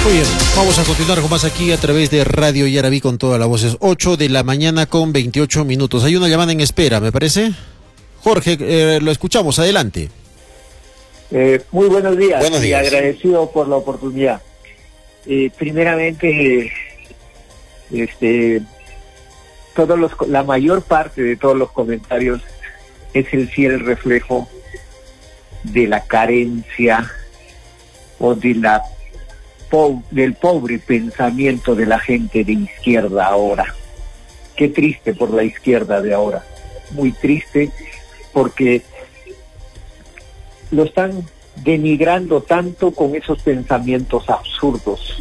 Muy bien, vamos a continuar con más aquí a través de Radio Yarabí con todas las voces. 8 de la mañana con 28 minutos. Hay una llamada en espera, me parece. Jorge, lo escuchamos, adelante. Muy buenos días. Buenos días. Y agradecido por la oportunidad. Primeramente, la mayor parte de todos los comentarios es el fiel reflejo de la carencia o de del pobre pensamiento de la gente de izquierda ahora. Qué triste por la izquierda de ahora, muy triste, porque lo están denigrando tanto con esos pensamientos absurdos.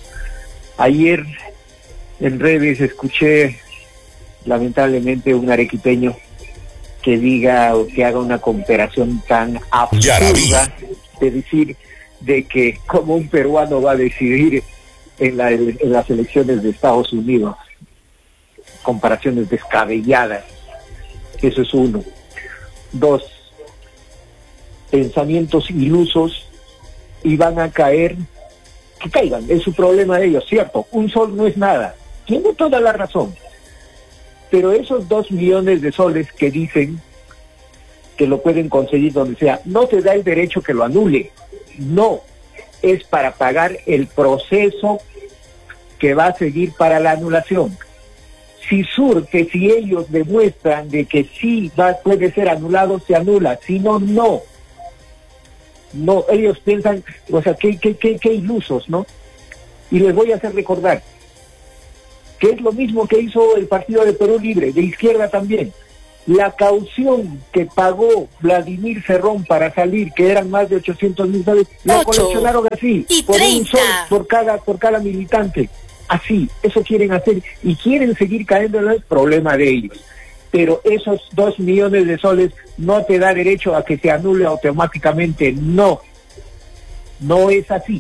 Ayer en redes escuché lamentablemente un arequipeño que diga o que haga una comparación tan absurda de decir de que como un peruano va a decidir en las elecciones de Estados Unidos. Comparaciones descabelladas. Eso es uno. 2, pensamientos ilusos, y van a caer, que caigan, es su problema de ellos, cierto, un sol no es nada, tiene toda la razón, pero esos 2 millones de soles que dicen que lo pueden conseguir donde sea, no te da el derecho que lo anule, no, es para pagar el proceso que va a seguir para la anulación. Si surge, si ellos demuestran de que sí puede ser anulado, se anula, si no, no. No, ellos piensan, o sea, qué ilusos, ¿no? Y les voy a hacer recordar que es lo mismo que hizo el Partido de Perú Libre, de izquierda también. La caución que pagó Vladimir Cerrón para salir, que eran más de 800,000 soles, la coleccionaron así, por 1 sol por cada militante. Así, eso quieren hacer y quieren seguir cayendo en el problema de ellos. Pero esos 2 millones de soles no te da derecho a que se anule automáticamente. No, no es así.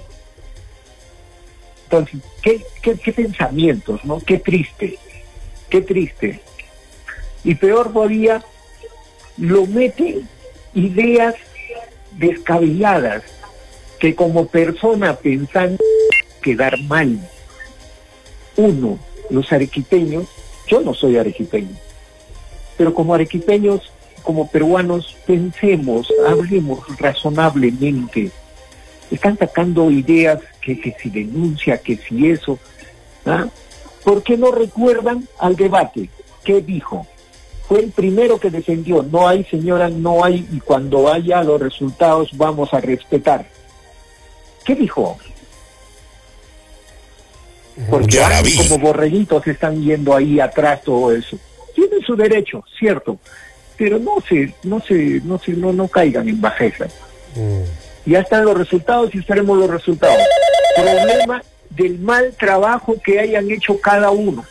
Entonces, ¿qué pensamientos, ¿no? Qué triste, qué triste. Y peor todavía, lo meten ideas descabelladas que como persona pensan quedar mal. Uno, los arequipeños, yo no soy arequipeño, pero como arequipeños, como peruanos, pensemos, hablemos razonablemente. Están sacando ideas que si denuncia, que si eso, ¿ah? ¿Por qué no recuerdan al debate? ¿Qué dijo? Fue el primero que defendió, no hay señora, no hay, y cuando haya los resultados vamos a respetar. ¿Qué dijo? Porque como borreguitos están yendo ahí atrás todo eso. Tienen su derecho, cierto, pero no caigan en bajeza. Ya están los resultados y esperemos los resultados. Problema del mal trabajo que hayan hecho cada uno.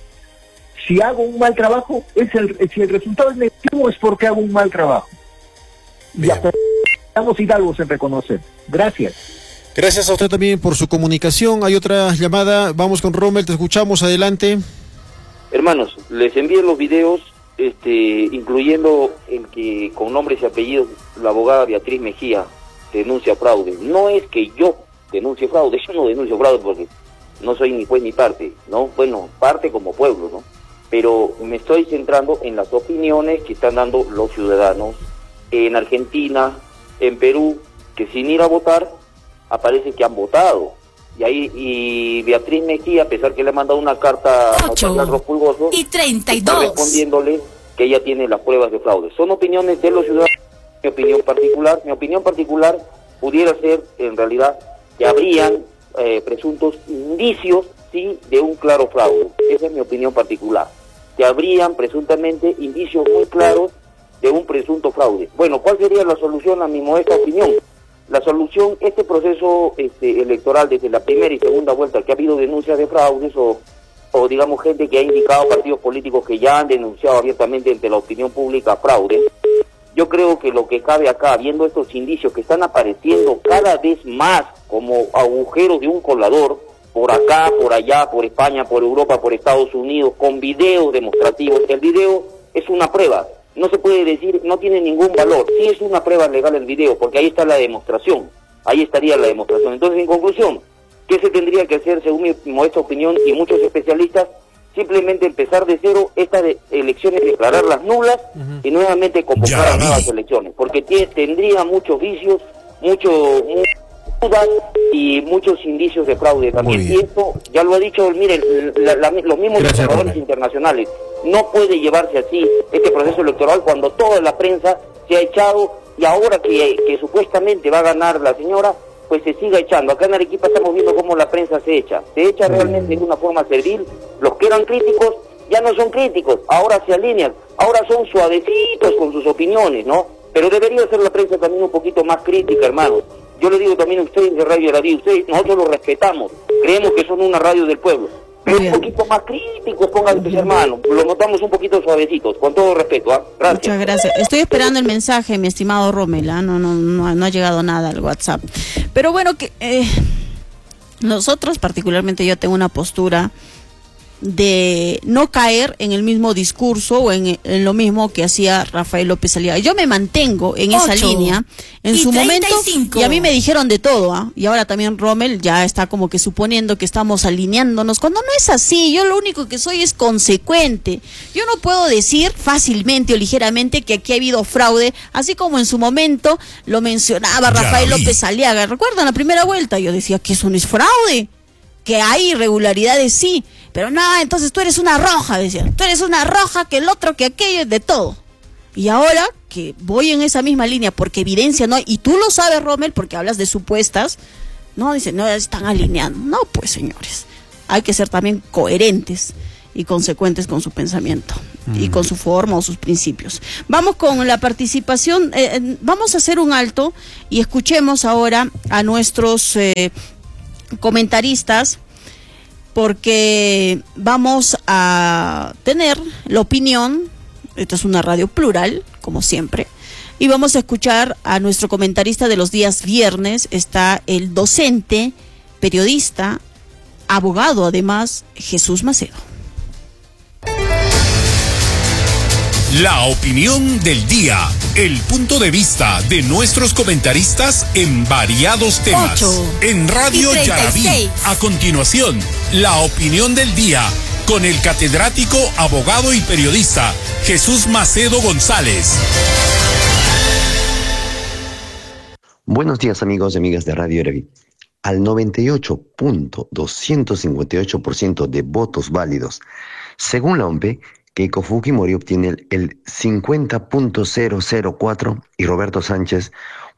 Si hago un mal trabajo, si el resultado es negativo es porque hago un mal trabajo. Ya estamos hidalgos en reconocer. Gracias. Gracias a usted también por su comunicación. Hay otra llamada. Vamos con Rommel, te escuchamos. Adelante. Hermanos, les envié los videos, incluyendo el que con nombres y apellidos la abogada Beatriz Mejía denuncia fraude. No es que yo denuncie fraude, yo no denuncio fraude porque no soy ni juez ni parte, ¿no? Bueno, parte como pueblo, ¿no? Pero me estoy centrando en las opiniones que están dando los ciudadanos en Argentina, en Perú, que sin ir a votar, aparece que han votado. Y Beatriz Mejía, a pesar que le ha mandado una carta a Carlos Pulgoso, está respondiéndole que ella tiene las pruebas de fraude. Son opiniones de los ciudadanos. Mi opinión particular pudiera ser, en realidad, que habrían presuntos indicios, sí, de un claro fraude. Esa es mi opinión particular. Que habrían presuntamente indicios muy claros de un presunto fraude. Bueno, ¿cuál sería la solución a mi modesta opinión? La solución, este proceso electoral desde la primera y segunda vuelta, que ha habido denuncias de fraudes o digamos gente que ha indicado a partidos políticos que ya han denunciado abiertamente ante la opinión pública fraudes, yo creo que lo que cabe acá, viendo estos indicios que están apareciendo cada vez más como agujeros de un colador, por acá, por allá, por España, por Europa, por Estados Unidos, con videos demostrativos, el video es una prueba. No se puede decir, no tiene ningún valor. Sí es una prueba legal el video, porque ahí está la demostración. Ahí estaría la demostración. Entonces, en conclusión, ¿Qué se tendría que hacer, según mi modesta opinión y muchos especialistas? Simplemente empezar de cero estas elecciones, declararlas nulas y nuevamente convocar a nuevas elecciones, porque tendría muchos vicios, muchas dudas y muchos indicios de fraude también. Y esto ya lo ha dicho, miren, los mismos observadores internacionales. No puede llevarse así este proceso electoral cuando toda la prensa se ha echado, y ahora que supuestamente va a ganar la señora, pues se siga echando. Acá en Arequipa estamos viendo cómo la prensa se echa realmente de una forma servil. Los que eran críticos ya no son críticos, ahora se alinean, ahora son suavecitos con sus opiniones, ¿no? Pero debería ser la prensa también un poquito más crítica, hermanos. Yo le digo también a ustedes de Radio Yaraví, nosotros los respetamos, creemos que son una radio del pueblo, pero un poquito más críticos, pónganse, hermanos, lo notamos un poquito suavecitos, con todo respeto, ¿ah? Gracias. Muchas gracias. Estoy esperando el mensaje, mi estimado Rommel, ¿ah? No ha llegado nada al WhatsApp. Pero bueno, que nosotros, particularmente yo, tengo una postura de no caer en el mismo discurso o en lo mismo que hacía Rafael López Aliaga. Yo me mantengo en esa línea en su 35. Momento, y a mí me dijeron de todo, ¿ah? Y ahora también Rommel ya está como que suponiendo que estamos alineándonos, cuando no es así. Yo lo único que soy es consecuente. Yo no puedo decir fácilmente o ligeramente que aquí ha habido fraude, así como en su momento lo mencionaba Rafael López Aliaga. ¿Recuerdan la primera vuelta? Yo decía que eso no es fraude, que hay irregularidades, sí, pero nada, entonces tú eres una roja, decía, tú eres una roja, que el otro, que aquello, de todo. Y ahora que voy en esa misma línea, porque evidencia no hay, y tú lo sabes, Rommel, porque hablas de supuestas, no, dicen, no, están alineando. No, pues, señores, hay que ser también coherentes y consecuentes con su pensamiento y con su forma o sus principios. Vamos con la participación, vamos a hacer un alto y escuchemos ahora a nuestros comentaristas, porque vamos a tener la opinión. Esta es una radio plural, como siempre, y vamos a escuchar a nuestro comentarista de los días viernes. Está el docente, periodista, abogado además, Jesús Macedo. La opinión del día, el punto de vista de nuestros comentaristas en variados temas. En Radio Yaraví. A continuación, la opinión del día con el catedrático, abogado y periodista Jesús Macedo González. Buenos días, amigos y amigas de Radio Yaraví. Al 98.258% de votos válidos, según la OMP, Keiko Fujimori obtiene el 50.004 y Roberto Sánchez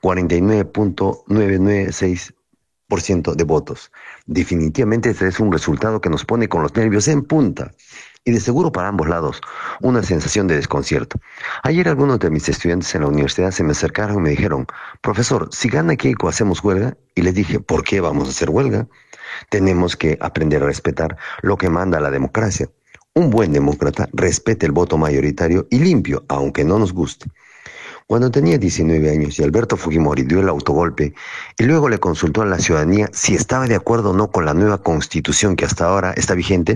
49.996% de votos. Definitivamente este es un resultado que nos pone con los nervios en punta y de seguro para ambos lados una sensación de desconcierto. Ayer algunos de mis estudiantes en la universidad se me acercaron y me dijeron: profesor, si gana Keiko, ¿hacemos huelga? Y les dije: ¿por qué vamos a hacer huelga? Tenemos que aprender a respetar lo que manda la democracia. Un buen demócrata respeta el voto mayoritario y limpio, aunque no nos guste. Cuando tenía 19 años y Alberto Fujimori dio el autogolpe y luego le consultó a la ciudadanía si estaba de acuerdo o no con la nueva constitución que hasta ahora está vigente,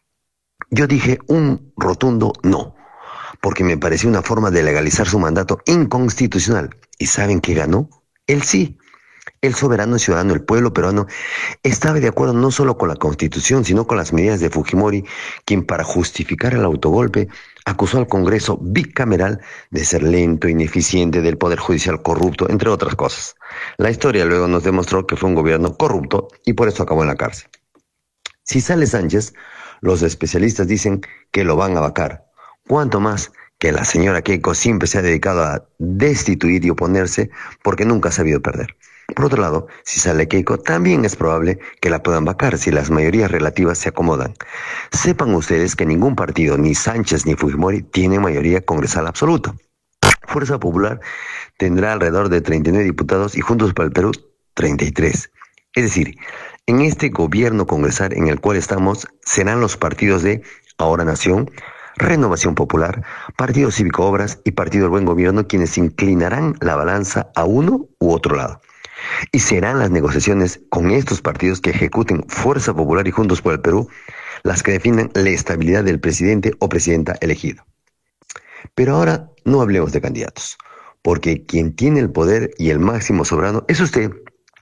yo dije un rotundo no, porque me parecía una forma de legalizar su mandato inconstitucional. ¿Y saben qué ganó? El sí. El soberano ciudadano, el pueblo peruano, estaba de acuerdo no solo con la Constitución, sino con las medidas de Fujimori, quien para justificar el autogolpe acusó al Congreso bicameral de ser lento, ineficiente, del Poder Judicial corrupto, entre otras cosas. La historia luego nos demostró que fue un gobierno corrupto y por eso acabó en la cárcel. Si sale Sánchez, los especialistas dicen que lo van a vacar. ¿Cuánto más que la señora Keiko siempre se ha dedicado a destituir y oponerse porque nunca ha sabido perder? Por otro lado, si sale Keiko, también es probable que la puedan vacar si las mayorías relativas se acomodan. Sepan ustedes que ningún partido, ni Sánchez ni Fujimori, tiene mayoría congresal absoluta. Fuerza Popular tendrá alrededor de 39 diputados y Juntos para el Perú 33. Es decir, en este gobierno congresal en el cual estamos, serán los partidos de Ahora Nación, Renovación Popular, Partido Cívico Obras y Partido del Buen Gobierno quienes inclinarán la balanza a uno u otro lado. Y serán las negociaciones con estos partidos que ejecuten Fuerza Popular y Juntos por el Perú las que definan la estabilidad del presidente o presidenta elegido. Pero ahora no hablemos de candidatos, porque quien tiene el poder y el máximo soberano es usted,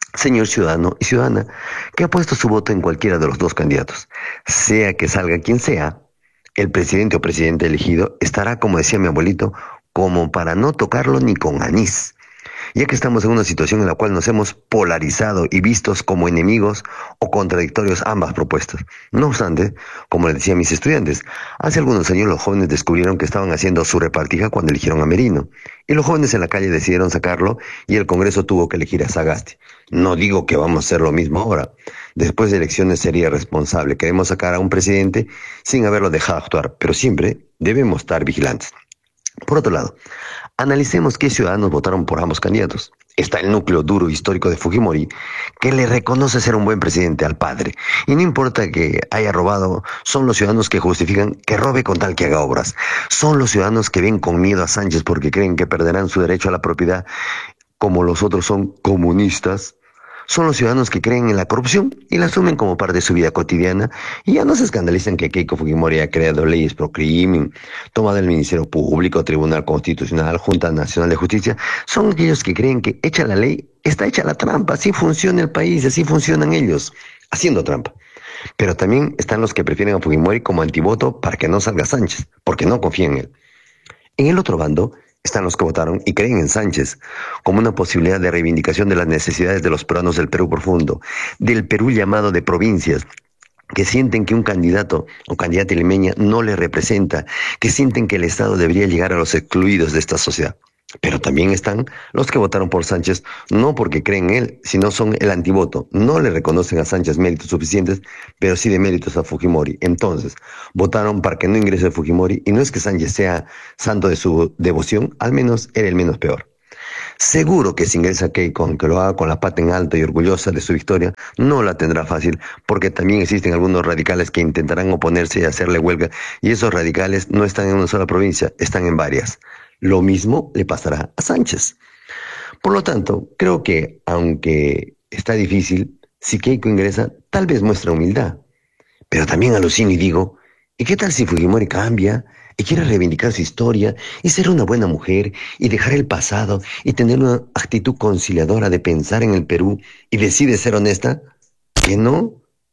Señor ciudadano y ciudadana que ha puesto su voto en cualquiera de los dos candidatos, sea que salga quien sea, el presidente o presidente elegido estará, como decía mi abuelito, como para no tocarlo ni con anís, ya que estamos en una situación en la cual nos hemos polarizado y vistos como enemigos o contradictorios ambas propuestas. No obstante, como les decía a mis estudiantes, hace algunos años los jóvenes descubrieron que estaban haciendo su repartija cuando eligieron a Merino, y los jóvenes en la calle decidieron sacarlo y el Congreso tuvo que elegir a Sagasti. No digo que vamos a hacer lo mismo ahora. Después de elecciones sería responsable. Queremos sacar a un presidente sin haberlo dejado actuar, pero siempre debemos estar vigilantes. Por otro lado, analicemos qué ciudadanos votaron por ambos candidatos. Está el núcleo duro histórico de Fujimori, que le reconoce ser un buen presidente al padre. Y no importa que haya robado, son los ciudadanos que justifican que robe con tal que haga obras. Son los ciudadanos que ven con miedo a Sánchez porque creen que perderán su derecho a la propiedad, como los otros son comunistas. Son los ciudadanos que creen en la corrupción y la asumen como parte de su vida cotidiana y ya no se escandalizan que Keiko Fujimori ha creado leyes pro crimen, toma del Ministerio Público, Tribunal Constitucional, Junta Nacional de Justicia. Son aquellos que creen que hecha la ley, está hecha la trampa, así funciona el país, así funcionan ellos, haciendo trampa. Pero también están los que prefieren a Fujimori como antivoto para que no salga Sánchez, porque no confían en él. En el otro bando están los que votaron y creen en Sánchez como una posibilidad de reivindicación de las necesidades de los peruanos del Perú profundo, del Perú llamado de provincias, que sienten que un candidato o candidata limeña no les representa, que sienten que el Estado debería llegar a los excluidos de esta sociedad. Pero también están los que votaron por Sánchez no porque creen en él, sino son el antivoto. No le reconocen a Sánchez méritos suficientes, pero sí de méritos a Fujimori. Entonces, votaron para que no ingrese Fujimori, y no es que Sánchez sea santo de su devoción, al menos era el menos peor. Seguro que si ingresa Keiko, aunque lo haga con la pata en alto y orgullosa de su victoria, no la tendrá fácil, porque también existen algunos radicales que intentarán oponerse y hacerle huelga, y esos radicales no están en una sola provincia, están en varias. Lo mismo le pasará a Sánchez. Por lo tanto, creo que, aunque está difícil, si Keiko ingresa, tal vez muestra humildad. Pero también alucino y digo, ¿y qué tal si Fujimori cambia y quiere reivindicar su historia y ser una buena mujer y dejar el pasado y tener una actitud conciliadora de pensar en el Perú y decide ser honesta? ¿Que no?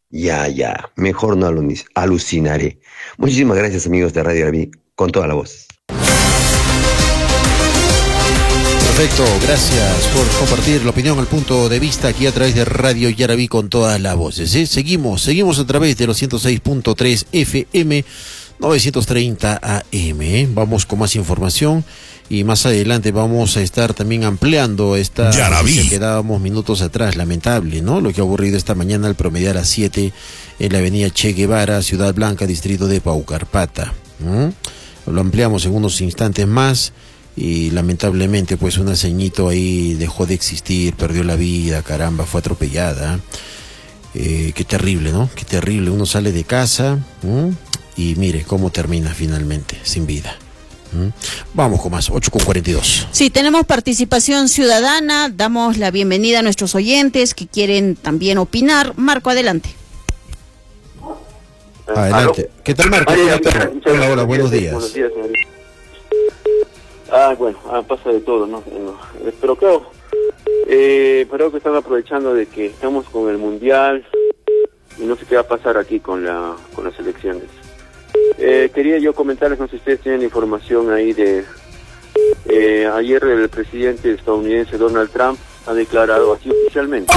Ya, mejor no alucinaré. Muchísimas gracias, amigos de Radio Yaraví, con toda la voz. Perfecto, gracias por compartir la opinión, el punto de vista aquí a través de Radio Yaraví con todas las voces. Seguimos a través de los 106.3 FM, 930 AM. Vamos con más información y más adelante vamos a estar también ampliando esta noticia que dábamos minutos atrás. Lamentable, ¿no? Lo que ha ocurrido esta mañana al promediar a 7 en la avenida Che Guevara, Ciudad Blanca, distrito de Paucarpata. Lo ampliamos en unos instantes más. Y lamentablemente pues una ceñito ahí dejó de existir, perdió la vida, caramba, fue atropellada. Qué terrible, ¿no? Qué terrible, uno sale de casa y mire cómo termina finalmente, sin vida. Vamos con más, 8:42. Sí, tenemos participación ciudadana, damos la bienvenida a nuestros oyentes que quieren también opinar. Marco, adelante. Adelante. ¿Qué tal, Marco? Hola, buenos días. Buenos días, señorita. Bueno, pasa de todo, ¿no? Pero claro, creo que están aprovechando de que estamos con el Mundial y no sé qué va a pasar aquí con las elecciones. Quería yo comentarles, no sé si ustedes tienen información ahí de... ayer el presidente estadounidense Donald Trump ha declarado así oficialmente...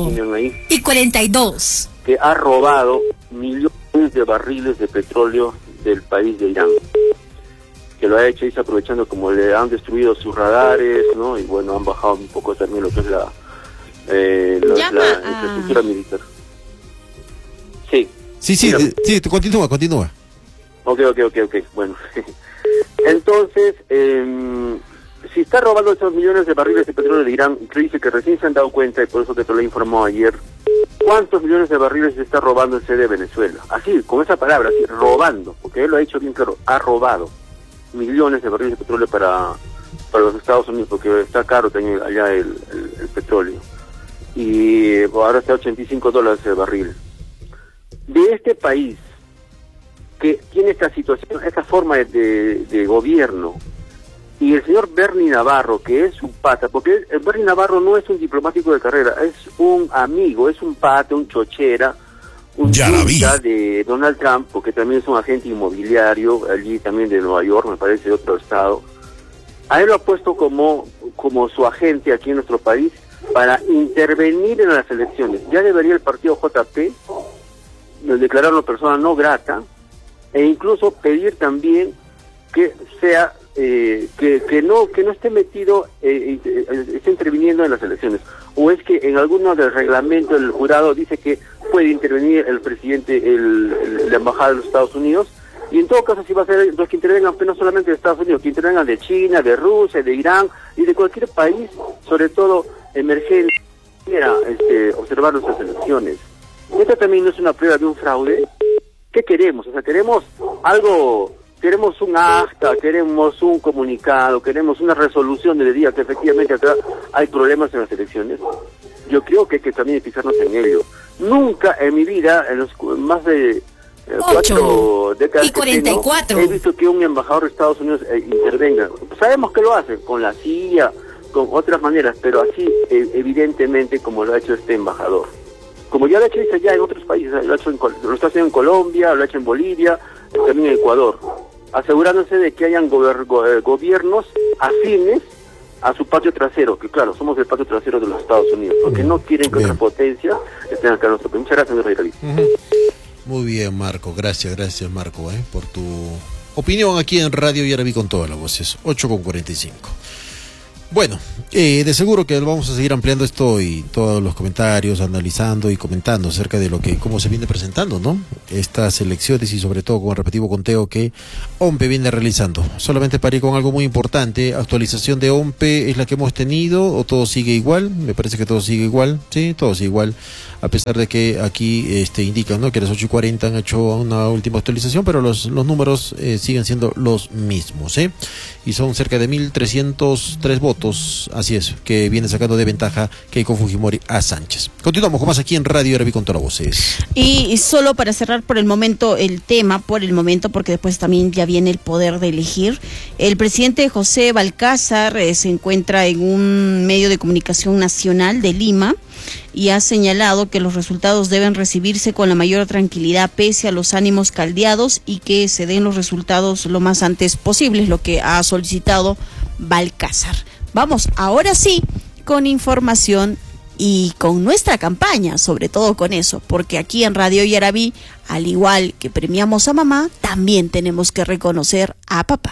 8:42. Que ha robado millones de barriles de petróleo del país de Irán. Que lo ha hecho y está aprovechando como le han destruido sus radares, ¿no? Y bueno, han bajado un poco también lo que es la infraestructura militar. Sí. Sí, continúa. Ok. Bueno, entonces, si está robando esos millones de barriles de petróleo de Irán, que dice que recién se han dado cuenta, y por eso que te lo informó ayer, ¿cuántos millones de barriles se está robando el CD de Venezuela? Así, con esa palabra, así, robando, porque él lo ha dicho bien claro, ha robado millones de barriles de petróleo para los Estados Unidos, porque está caro también allá el petróleo. Y ahora está a $85 el barril. De este país que tiene esta situación, esta forma de gobierno, y el señor Bernie Navarro, que es un pata, porque el Bernie Navarro no es un diplomático de carrera, es un amigo, es un pata, un chochera, un chucha de Donald Trump, porque también es un agente inmobiliario, allí también de Nueva York, me parece, de otro estado. A él lo ha puesto como su agente aquí en nuestro país para intervenir en las elecciones. Ya debería el partido JP declararlo persona no grata e incluso pedir también que sea que no esté metido, esté interviniendo en las elecciones. O es que en alguno del reglamento del jurado dice que puede intervenir el presidente, la embajada de los Estados Unidos, y en todo caso si va a ser los que intervengan, pero no solamente de Estados Unidos, que intervengan de China, de Rusia, de Irán y de cualquier país, sobre todo emergente, observar nuestras elecciones. ¿Esta también no es una prueba de un fraude? ¿Qué queremos? O sea, queremos algo, queremos un acta, queremos un comunicado, queremos una resolución de día que efectivamente acá hay problemas en las elecciones. Yo creo que hay que también fijarnos en ello. Nunca en mi vida, en los más de 4 décadas que tengo, he visto que un embajador de Estados Unidos intervenga. Sabemos que lo hace con la CIA, con otras maneras, pero así evidentemente como lo ha hecho este embajador. Como ya lo ha hecho allá en otros países, lo está haciendo en Colombia, lo ha hecho en Bolivia, también en Ecuador, asegurándose de que hayan gobiernos afines a su patio trasero, que claro, somos el patio trasero de los Estados Unidos, porque no quieren que otras potencias estén acá en nuestro país. Muchas gracias, señor David. Muy bien, Marco, gracias Marco, por tu opinión aquí en Radio Yaraví con todas las voces, 8:45. Bueno, de seguro que vamos a seguir ampliando esto y todos los comentarios, analizando y comentando acerca de cómo se viene presentando, ¿no? Estas elecciones y sobre todo con el repetitivo conteo que OMPE viene realizando. Solamente para ir con algo muy importante, actualización de OMPE es la que hemos tenido, o todo sigue igual. Me parece que todo sigue igual, sí, todo sigue igual, a pesar de que aquí indican, ¿no?, que a las 8:40 han hecho una última actualización, pero los números siguen siendo los mismos, y son cerca de 1.303 votos, así es, que viene sacando de ventaja Keiko Fujimori a Sánchez. Continuamos con más aquí en Radio Yaraví con todas las voces. Y solo para cerrar por el momento el tema, porque después también ya viene el poder de elegir, el presidente José Balcázar se encuentra en un medio de comunicación nacional de Lima y ha señalado que los resultados deben recibirse con la mayor tranquilidad pese a los ánimos caldeados y que se den los resultados lo más antes posible, lo que ha solicitado Balcázar. Vamos ahora sí con información y con nuestra campaña, sobre todo con eso, porque aquí en Radio Yaraví, al igual que premiamos a mamá, también tenemos que reconocer a papá.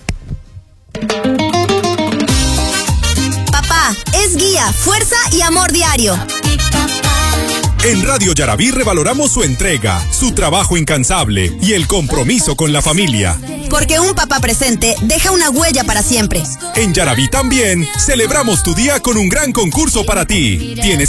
Papá es guía, fuerza y amor diario. En Radio Yaraví revaloramos su entrega, su trabajo incansable y el compromiso con la familia. Porque un papá presente deja una huella para siempre. En Yaraví también celebramos tu día con un gran concurso para ti. Tienes